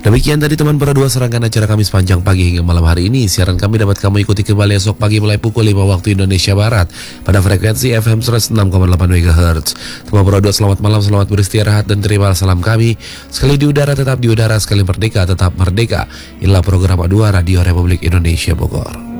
Demikian tadi teman Pro 2 serangkaian acara kami sepanjang pagi hingga malam hari ini. Siaran kami dapat kamu ikuti kembali esok pagi mulai pukul 5 waktu Indonesia Barat pada frekuensi FM 106,8 MHz. Teman Pro 2 selamat malam, selamat beristirahat dan terima salam kami. Sekali di udara tetap di udara, sekali merdeka tetap merdeka. Inilah program A2 Radio Republik Indonesia Bogor.